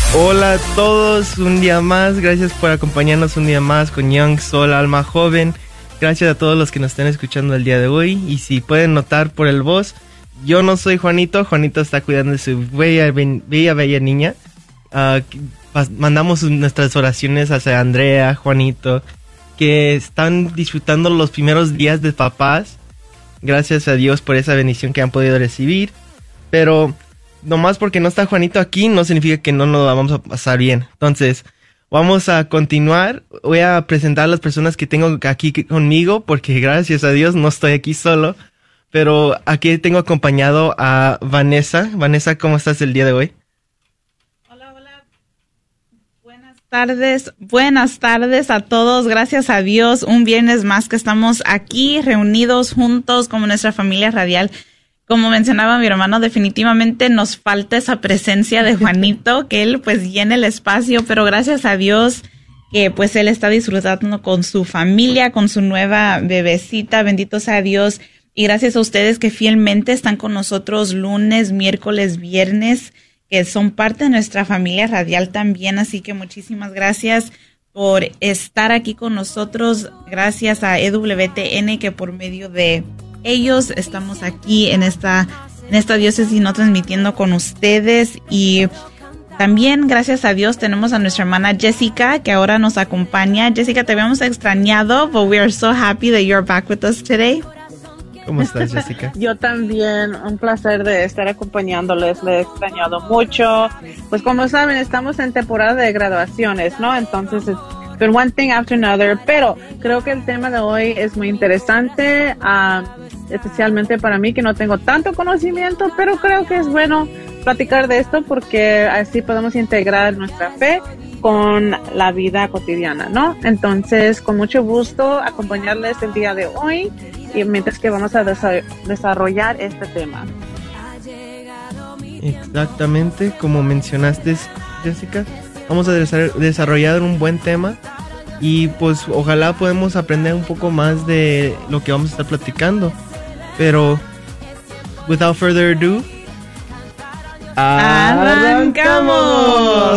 Hola a todos, un día más, gracias por acompañarnos un día más con Young Soul, Alma Joven. Gracias a todos los que nos estén escuchando el día de hoy. Y si pueden notar por el voz, yo no soy Juanito. Juanito está cuidando de su bella niña. Mandamos nuestras oraciones hacia Andrea, Juanito, que están disfrutando los primeros días de papás. Gracias a Dios por esa bendición que han podido recibir. Pero nomás porque no está Juanito aquí no significa que no nos la vamos a pasar bien. Entonces, vamos a continuar. Voy a presentar a las personas que tengo aquí conmigo, porque gracias a Dios no estoy aquí solo. Pero aquí tengo acompañado a Vanessa. Vanessa, ¿cómo estás el día de hoy? Hola. Buenas tardes a todos. Gracias a Dios, un viernes más que estamos aquí reunidos juntos como nuestra familia radial. Como mencionaba mi hermano, definitivamente nos falta esa presencia de Juanito, que él pues llena el espacio, pero gracias a Dios que pues él está disfrutando con su familia, con su nueva bebecita, bendito sea Dios, y gracias a ustedes que fielmente están con nosotros lunes, miércoles, viernes, que son parte de nuestra familia radial también, así que muchísimas gracias por estar aquí con nosotros, gracias a EWTN que por medio de ellos estamos aquí en esta diócesis no transmitiendo con ustedes, y también gracias a Dios tenemos a nuestra hermana Jessica que ahora nos acompaña. Jessica, te habíamos extrañado, but we are so happy that you're back with us today. ¿Cómo estás, Jessica? Yo también, un placer de estar acompañándoles, le he extrañado mucho. Pues como saben, estamos en temporada de graduaciones, ¿no? Entonces but one thing after another, pero creo que el tema de hoy es muy interesante, especialmente para mí que no tengo tanto conocimiento, pero creo que es bueno platicar de esto porque así podemos integrar nuestra fe con la vida cotidiana, ¿no? Entonces, con mucho gusto acompañarles el día de hoy y mientras que vamos a desarrollar este tema. Exactamente, como mencionaste, Jessica, vamos a desarrollar un buen tema y pues ojalá podemos aprender un poco más de lo que vamos a estar platicando. Pero, without further ado, ¡arrancamos!